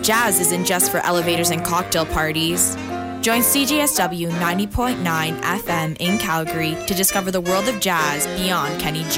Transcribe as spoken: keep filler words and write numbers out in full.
Jazz isn't just for elevators and cocktail parties. Join C J S W ninety point nine F M in Calgary to discover the world of jazz beyond Kenny G.